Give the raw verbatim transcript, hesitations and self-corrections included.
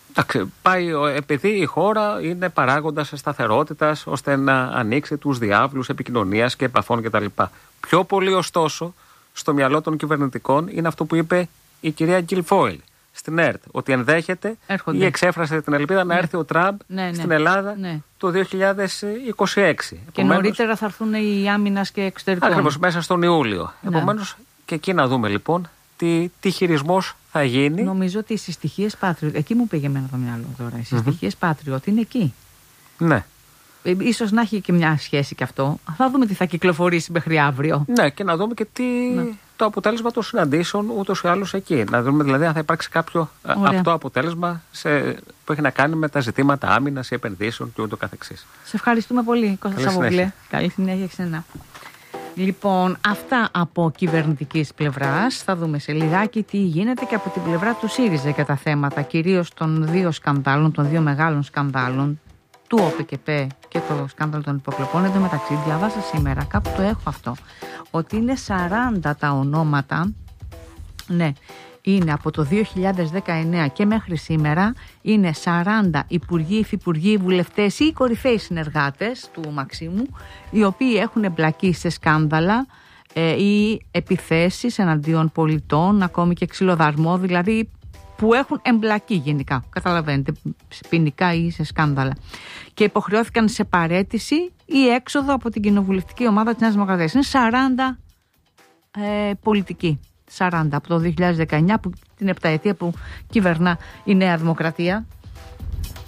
Εντάξει, πάει, επειδή η χώρα είναι παράγοντας σταθερότητας ώστε να ανοίξει τους διάβλους επικοινωνίας και επαφών κτλ. Πιο πολύ, ωστόσο, στο μυαλό των κυβερνητικών είναι αυτό που είπε η κυρία Γκιλφόιλ στην ΕΡΤ, ότι ενδέχεται Έρχονται. ή εξέφρασε την ελπίδα ναι. να έρθει ο Τραμπ ναι, ναι. στην Ελλάδα ναι. το δύο χιλιάδες είκοσι έξι. Και Επομένως, νωρίτερα θα έρθουν οι άμυνας και εξωτερικών. Ακριβώς, μέσα στον Ιούλιο. Ναι. Επομένως, και εκεί να δούμε λοιπόν τι, τι χειρισμός θα γίνει. Νομίζω ότι οι συστοιχίες Patriot, εκεί μου πήγε εμένα το μυαλό τώρα, οι συστοιχίες mm-hmm. Patriot είναι εκεί. Ναι. Ίσως να έχει και μια σχέση και αυτό. Θα δούμε τι θα κυκλοφορήσει μέχρι αύριο. Ναι, και να δούμε και τι ναι. το αποτέλεσμα των συναντήσεων ούτως ή άλλως εκεί. Να δούμε δηλαδή αν θα υπάρξει κάποιο Ωραία. αυτό αποτέλεσμα σε, που έχει να κάνει με τα ζητήματα άμυνας ή επενδύσεων και ούτω καθεξής. Σε ευχαριστούμε πολύ, Κώστα Σαββόπουλε. Καλή συνέχεια ξένα. Λοιπόν, αυτά από κυβερνητικής πλευράς. Θα δούμε σε λιγάκι τι γίνεται και από την πλευρά του ΣΥΡΙΖΑ για τα θέματα, κυρίως των δύο σκανδάλων, των δύο μεγάλων σκανδάλων, του ΟΠΕΚΕΠΕ και το σκάνδαλο των υποκλοπών. Εν τω μεταξύ, διάβασα σήμερα, κάπου το έχω αυτό, ότι είναι σαράντα τα ονόματα, ναι, είναι από το δύο χιλιάδες δεκαεννέα και μέχρι σήμερα, είναι σαράντα υπουργοί, υφυπουργοί, βουλευτές ή κορυφαίοι συνεργάτες του Μαξίμου, οι οποίοι έχουν εμπλακεί σε σκάνδαλα ε, ή επιθέσεις εναντίον πολιτών, ακόμη και ξυλοδαρμό, δηλαδή που έχουν εμπλακεί γενικά, καταλαβαίνετε, ποινικά ή σε σκάνδαλα. Και υποχρεώθηκαν σε παραίτηση ή έξοδο από την κοινοβουλευτική ομάδα της Νέας Δημοκρατίας. Είναι σαράντα ε, πολιτικοί. σαράντα από το δύο χιλιάδες δεκαεννέα, που την επταετία που κυβερνά η Νέα Δημοκρατία.